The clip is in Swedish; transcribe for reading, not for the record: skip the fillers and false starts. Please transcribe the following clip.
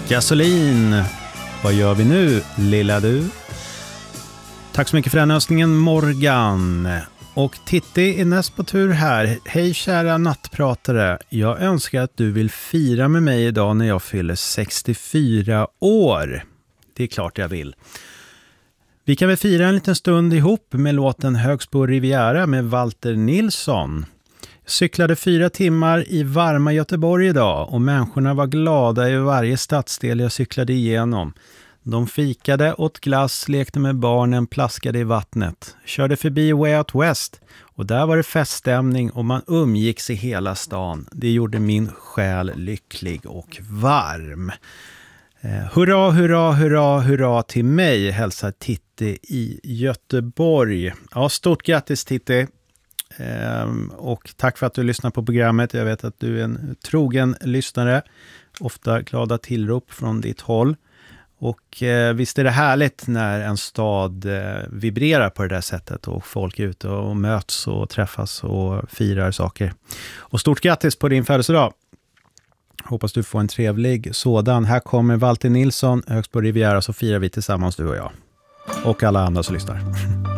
Gasolin. Vad gör vi nu, lilla du? Tack så mycket för den önskningen, Morgan. Och Titti är näst på tur här. Hej kära nattpratare. Jag önskar att du vill fira med mig idag när jag fyller 64 år. Det är klart jag vill. Vi kan väl fira en liten stund ihop med låten Högsbo Riviera med Walter Nilsson. Jag cyklade 4 timmar i varma Göteborg idag och människorna var glada i varje stadsdel jag cyklade igenom. De fikade, åt glass, lekte med barnen, plaskade i vattnet. Körde förbi Way Out West och där var det feststämning och man umgicks i hela stan. Det gjorde min själ lycklig och varm. Hurra, hurra, hurra, hurra till mig, hälsar Titti i Göteborg. Ja, stort grattis Titti. Och tack för att du lyssnar på programmet. Jag vet att du är en trogen lyssnare. Ofta glada tillrop från ditt håll. Och visst är det härligt när en stad vibrerar på det där sättet och folk är ute och möts och träffas och firar saker. Och stort grattis på din födelsedag. Hoppas du får en trevlig sådan. Här kommer Walter Nilsson, Högsbo Riviera, så firar vi tillsammans du och jag. Och alla andra som lyssnar.